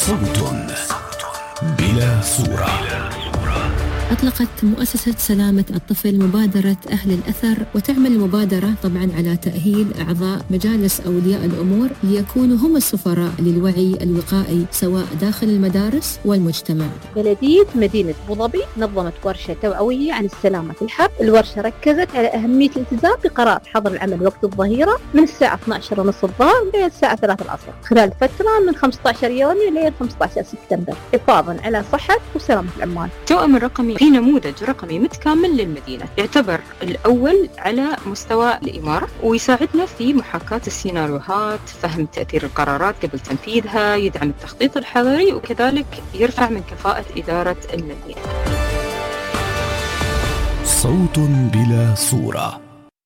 صوت بلا صورة. أطلقت مؤسسة سلامة الطفل مبادرة أهل الأثر، وتعمل المبادرة طبعا على تأهيل أعضاء مجالس أولياء الأمور ليكونوا هم السفراء للوعي الوقائي سواء داخل المدارس والمجتمع. بلدية مدينة أبو ظبي نظمت ورشة توعوية عن السلامة في الحرب. الورشة ركزت على أهمية الالتزام بقرار حظر العمل وقت الظهيرة من الساعة 12:30 الظهر إلى الساعة 3 العصر خلال فترة من 15 يونيو إلى 15 سبتمبر، حفاظا على صحة وسلامة العمال. التوأم الرقمي في نموذج رقمي متكامل للمدينة، يعتبر الأول على مستوى الإمارة، ويساعدنا في محاكاة السيناريوهات، فهم تأثير القرارات قبل تنفيذها، يدعم التخطيط الحضري، وكذلك يرفع من كفاءة إدارة المدينة. صوت بلا صورة.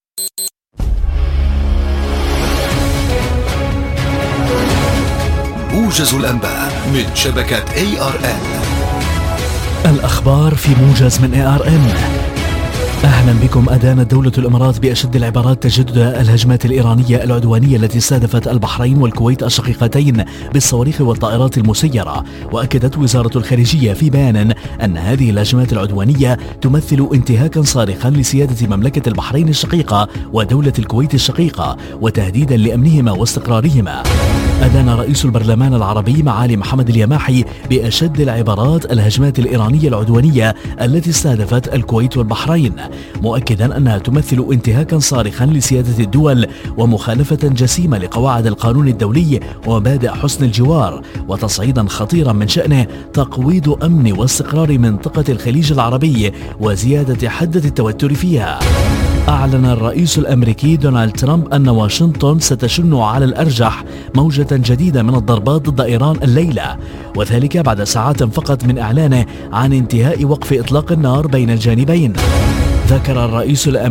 موجز الأنباء من شبكة ARN. الأخبار في موجز من ARN. أهلا بكم. أدانت دولة الإمارات بأشد العبارات تجدد الهجمات الإيرانية العدوانية التي استهدفت البحرين والكويت الشقيقتين بالصواريخ والطائرات المسيرة. وأكدت وزارة الخارجية في بيان أن هذه الهجمات العدوانية تمثل انتهاكا صارخا لسيادة مملكة البحرين الشقيقة ودولة الكويت الشقيقة وتهديدا لأمنهما واستقرارهما. أدان رئيس البرلمان العربي معالي محمد اليماحي بأشد العبارات الهجمات الإيرانية العدوانية التي استهدفت الكويت والبحرين، مؤكدا أنها تمثل انتهاكا صارخا لسيادة الدول ومخالفة جسيمة لقواعد القانون الدولي ومبادئ حسن الجوار، وتصعيدا خطيرا من شأنه تقويض أمن واستقرار منطقة الخليج العربي وزيادة حدة التوتر فيها. أعلن الرئيس الأمريكي دونالد ترامب أن واشنطن ستشن على الأرجح موجة جديدة من الضربات ضد إيران الليلة، وذلك بعد ساعات فقط من إعلانه عن انتهاء وقف إطلاق النار بين الجانبين. ذكر الرئيس الأمريكي